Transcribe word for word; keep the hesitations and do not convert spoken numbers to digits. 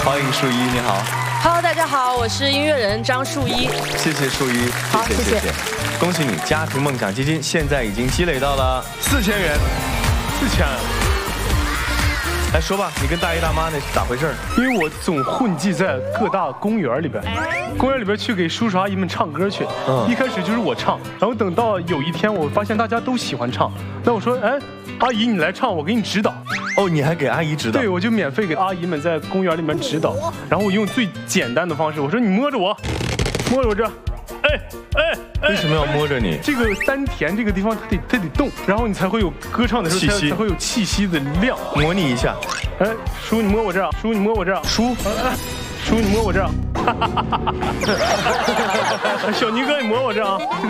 欢迎树一，你好。 Hello， 大家好，我是音乐人张树一。 谢谢树一， 好， 谢谢谢谢。恭喜你，家庭梦想基金现在已经积累到了四千元。 四千。 来说吧，你跟大爷大妈那是咋回事？ 因为我总混迹在各大公园里边，公园里边去给叔叔阿姨们唱歌去。嗯、一开始就是我唱，然后等到有一天我发现大家都喜欢唱，那我说，哎，阿姨你来唱，我给你指导。 哦，你还给阿姨指导？ 对，我就免费给阿姨们在公园里面指导，然后我用最简单的方式，我说你摸着我，摸着我这。哎哎哎！ 为什么要摸着你？ 这个丹田这个地方它得它得动，然后你才会有歌唱的时候才才会有气息的量。 模拟一下。 哎，叔你摸我这儿，叔你摸我这儿， 叔， 叔你摸我这儿。小尼哥你摸我这儿啊。